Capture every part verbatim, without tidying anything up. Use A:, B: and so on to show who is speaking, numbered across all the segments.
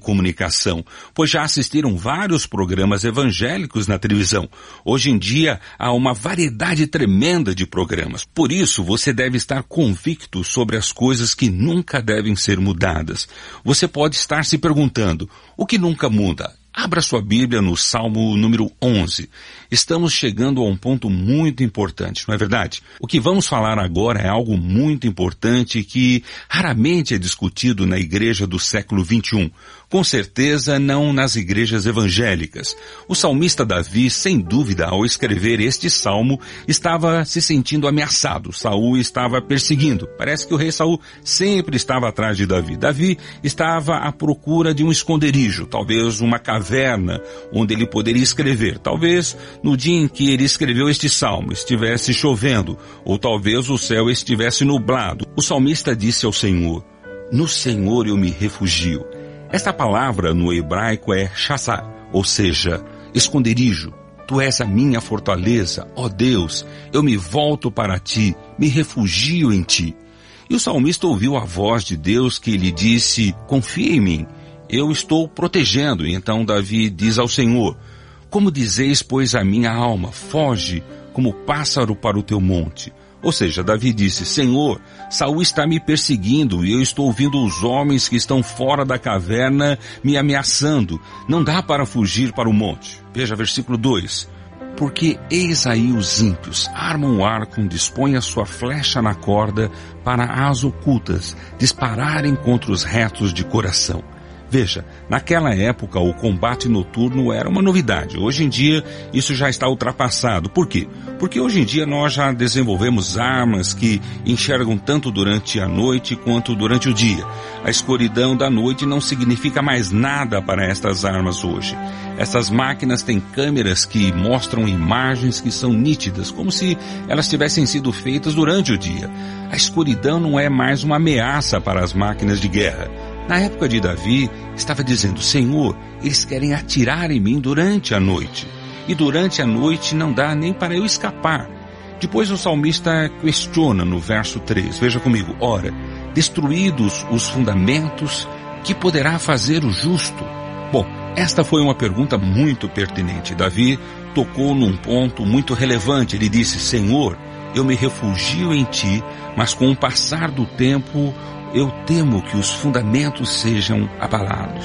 A: comunicação, pois já assistiram vários programas evangélicos na televisão. Hoje em dia há uma variedade tremenda de programas. Por isso, você deve estar convicto sobre as coisas que nunca devem ser mudadas. Você pode estar se perguntando, o que nunca muda? Abra sua Bíblia no Salmo número onze. Estamos chegando a um ponto muito importante, não é verdade? O que vamos falar agora é algo muito importante que raramente é discutido na igreja do século vinte e um. Com certeza não nas igrejas evangélicas. O salmista Davi, sem dúvida, ao escrever este salmo, estava se sentindo ameaçado. Saul estava perseguindo. Parece que o rei Saul sempre estava atrás de Davi. Davi estava à procura de um esconderijo, talvez uma caverna onde ele poderia escrever. Talvez no dia em que ele escreveu este salmo estivesse chovendo, ou talvez o céu estivesse nublado. O salmista disse ao Senhor, no Senhor eu me refugio. Esta palavra no hebraico é chassá, ou seja, esconderijo. Tu és a minha fortaleza, ó Deus, eu me volto para ti, me refugio em ti. E o salmista ouviu a voz de Deus que lhe disse, confia em mim, eu estou protegendo. E então Davi diz ao Senhor, como dizeis, pois, a minha alma, foge como pássaro para o teu monte. Ou seja, Davi disse, Senhor, Saul está me perseguindo e eu estou ouvindo os homens que estão fora da caverna me ameaçando. Não dá para fugir para o monte. Veja versículo dois. Porque eis aí os ímpios, armam o arco, dispõem a sua flecha na corda para as ocultas, dispararem contra os retos de coração. Veja, naquela época o combate noturno era uma novidade. Hoje em dia isso já está ultrapassado. Por quê? Porque hoje em dia nós já desenvolvemos armas que enxergam tanto durante a noite quanto durante o dia. A escuridão da noite não significa mais nada para estas armas hoje. Essas máquinas têm câmeras que mostram imagens que são nítidas, como se elas tivessem sido feitas durante o dia. A escuridão não é mais uma ameaça para as máquinas de guerra. Na época de Davi, estava dizendo, Senhor, eles querem atirar em mim durante a noite. E durante a noite não dá nem para eu escapar. Depois o salmista questiona no verso três. Veja comigo, ora, destruídos os fundamentos, que poderá fazer o justo? Bom, esta foi uma pergunta muito pertinente. Davi tocou num ponto muito relevante. Ele disse, Senhor, eu me refugio em ti, mas com o passar do tempo, eu temo que os fundamentos sejam abalados.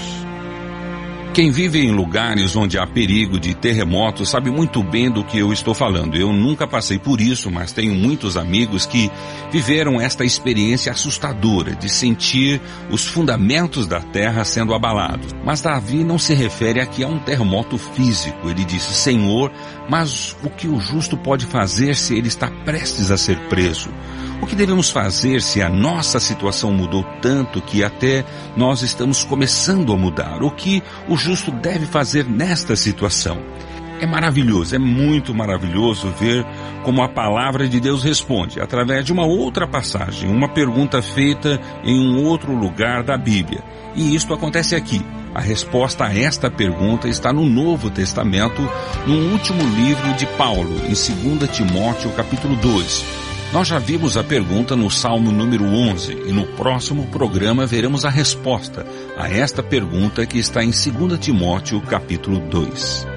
A: Quem vive em lugares onde há perigo de terremotos sabe muito bem do que eu estou falando. Eu nunca passei por isso, mas tenho muitos amigos que viveram esta experiência assustadora de sentir os fundamentos da terra sendo abalados. Mas Davi não se refere aqui a um terremoto físico. Ele disse, Senhor, mas o que o justo pode fazer se ele está prestes a ser preso? O que devemos fazer se a nossa situação mudou tanto que até nós estamos começando a mudar? O que o justo deve fazer nesta situação? É maravilhoso, é muito maravilhoso ver como a palavra de Deus responde, através de uma outra passagem, uma pergunta feita em um outro lugar da Bíblia. E isto acontece aqui. A resposta a esta pergunta está no Novo Testamento, no último livro de Paulo, em segunda Timóteo, capítulo dois. Nós já vimos a pergunta no Salmo número onze e no próximo programa veremos a resposta a esta pergunta que está em segunda Timóteo capítulo dois.